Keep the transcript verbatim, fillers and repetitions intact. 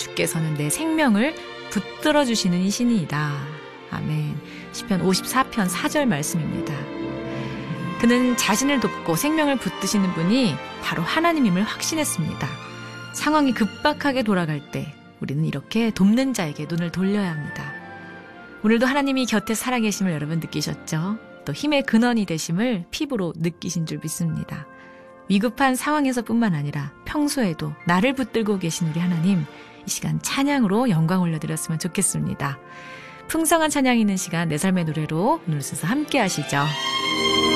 주께서는 내 생명을 붙들어 주시는 이신이다. 아멘. 시편 오십사 편 사 절 말씀입니다. 그는 자신을 돕고 생명을 붙드시는 분이 바로 하나님임을 확신했습니다. 상황이 급박하게 돌아갈 때 우리는 이렇게 돕는 자에게 눈을 돌려야 합니다. 오늘도 하나님이 곁에 살아계심을 여러분 느끼셨죠? 또 힘의 근원이 되심을 피부로 느끼신 줄 믿습니다. 위급한 상황에서뿐만 아니라 평소에도 나를 붙들고 계신 우리 하나님, 이 시간 찬양으로 영광 올려드렸으면 좋겠습니다. 풍성한 찬양 있는 시간 내 삶의 노래로 오늘 순서 함께 하시죠.